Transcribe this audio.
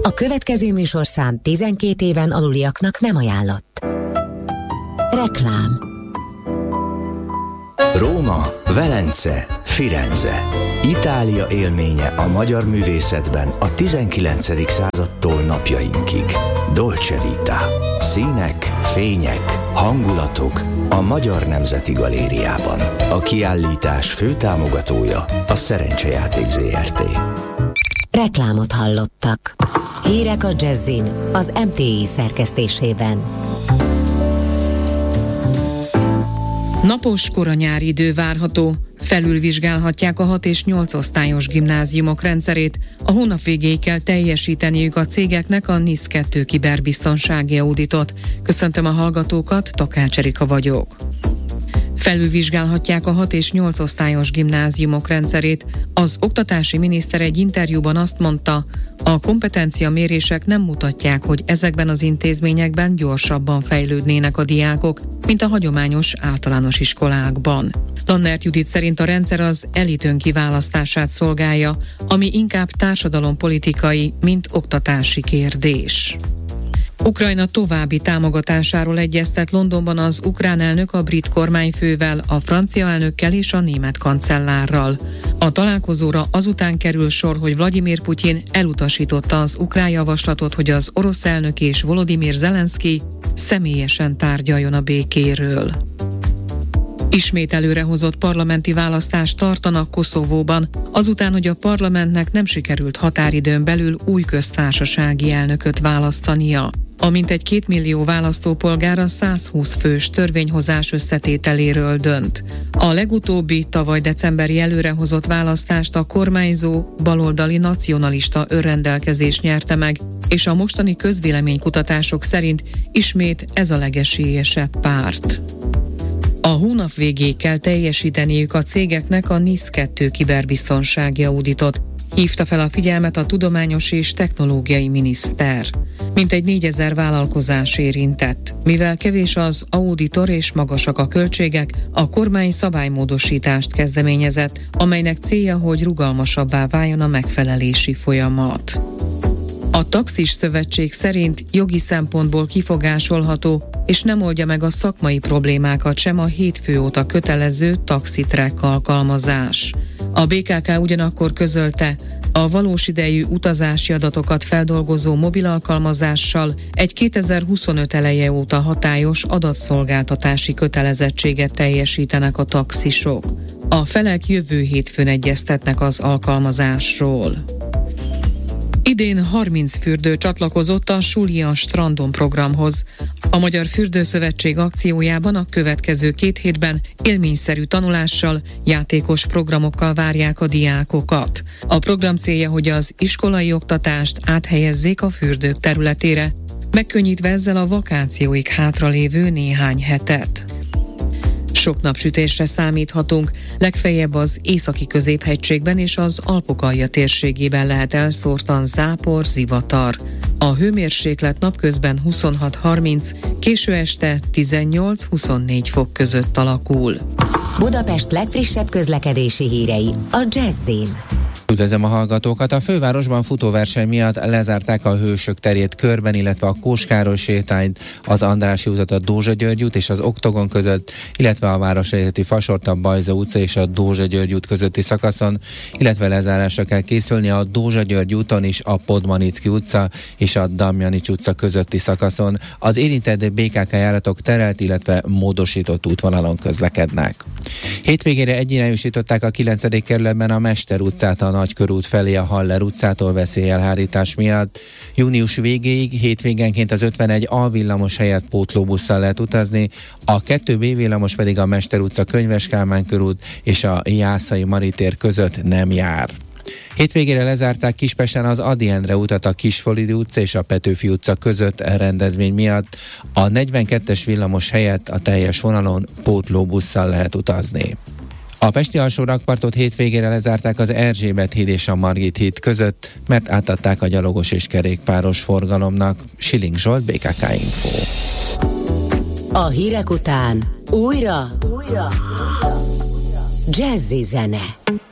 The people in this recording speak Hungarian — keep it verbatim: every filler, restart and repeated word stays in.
A következő műsorszám tizenkét éven aluliaknak nem ajánlott. Reklám. Róma, Velence, Firenze. Itália élménye a magyar művészetben a tizenkilencedik századtól napjainkig. Dolce Vita. Színek, fények, hangulatok a Magyar Nemzeti Galériában. A kiállítás főtámogatója a Szerencsejáték zé er té. Reklámot hallottak. Hírek a Jazzin az em té i szerkesztésében. Napos kora nyári idő várható. Felülvizsgálhatják a hat és nyolc osztályos gimnáziumok rendszerét. A hónap végéig kell teljesíteniük a cégeknek a NISZ kettő kiberbiztonsági auditot. Köszöntöm a hallgatókat, Takács Erika vagyok. Felülvizsgálhatják a hat és nyolc osztályos gimnáziumok rendszerét. Az oktatási miniszter egy interjúban azt mondta, a kompetenciamérések nem mutatják, hogy ezekben az intézményekben gyorsabban fejlődnének a diákok, mint a hagyományos általános iskolákban. Lannert Judit szerint a rendszer az elit önkiválasztását szolgálja, ami inkább társadalompolitikai, mint oktatási kérdés. Ukrajna további támogatásáról egyeztet Londonban az ukrán elnök a brit kormányfővel, a francia elnökkel és a német kancellárral. A találkozóra azután kerül sor, hogy Vladimir Putyin elutasította az ukrán javaslatot, hogy az orosz elnök és Volodymyr Zelenszky személyesen tárgyaljon a békéről. Ismét előrehozott parlamenti választást tartanak Koszovóban, azután, hogy a parlamentnek nem sikerült határidőn belül új köztársasági elnököt választania. A mintegy két millió választópolgár a százhúsz fős törvényhozás összetételéről dönt. A legutóbbi, tavaly decemberi előrehozott választást a kormányzó, baloldali nacionalista önrendelkezés nyerte meg, és a mostani közvéleménykutatások szerint ismét ez a legesélyesebb párt. A hónap végéig kell teljesíteniük a cégeknek a NISZ kettő kiberbiztonsági auditot, hívta fel a figyelmet a tudományos és technológiai miniszter. Mintegy négyezer vállalkozás érintett. Mivel kevés az auditor és magasak a költségek, a kormány szabálymódosítást kezdeményezett, amelynek célja, hogy rugalmasabbá váljon a megfelelési folyamat. A Taxis Szövetség szerint jogi szempontból kifogásolható, és nem oldja meg a szakmai problémákat sem a hétfő óta kötelező taxitrack alkalmazás. A bé ká ká ugyanakkor közölte, a valós idejű utazási adatokat feldolgozó mobil alkalmazással egy kétezer-huszonöt eleje óta hatályos adatszolgáltatási kötelezettséget teljesítenek a taxisok. A felek jövő hétfőn egyeztetnek az alkalmazásról. Idén harminc fürdő csatlakozott a Sullian Strandon programhoz. A Magyar Fürdőszövetség akciójában a következő két hétben élményszerű tanulással, játékos programokkal várják a diákokat. A program célja, hogy az iskolai oktatást áthelyezzék a fürdők területére, megkönnyítve ezzel a vakációig hátralévő néhány hetet. Sok napsütésre számíthatunk, legfeljebb az északi középhegységben és az Alpok-alja térségében lehet elszórtan zápor, zivatar. A hőmérséklet napközben huszonhat harminc, késő este tizennyolc-huszonnégy fok között alakul. Budapest legfrissebb közlekedési hírei a Jazzin. Üdvözlöm a hallgatókat! A fővárosban futóverseny miatt lezárták a Hősök terét körben, illetve a Kós-Károly sétányt, az Andrássy utat, a Dózsa-György út és az Oktogon között, illetve a Városligeti Fasort, a Bajza utca és a Dózsa-György út közötti szakaszon, illetve lezárásra kell készülni a Dózsa-György úton is a Podmanicki utca és a Damjanics utca közötti szakaszon. Az érintett bé ká ká járatok terelt, illetve módosított útvonalon közlekednek. Hétvégére egyirányosították a kilencedik kerületben a Mester utcát a Nagykörút felé a Haller utcától veszélyelhárítás miatt. Június végéig hétvégenként az ötvenegy A villamos helyett pótlóbusszal lehet utazni, a kettő B villamos pedig a Mester utca, Könyves Kálmán körút és a Jászai Maritér között nem jár. Hétvégére lezárták Kispesten az Ady Endre utat a Kisfolidi utca és a Petőfi utca között rendezvény miatt. A negyvenkettes villamos helyett a teljes vonalon pótlóbusszal lehet utazni. A pesti alsórakpartot hétvégére lezárták az Erzsébet híd és a Margit híd között, mert átadták a gyalogos és kerékpáros forgalomnak. Siling Zsolt, bé ká ká Info. A hírek után újra, újra. Jazzy zene.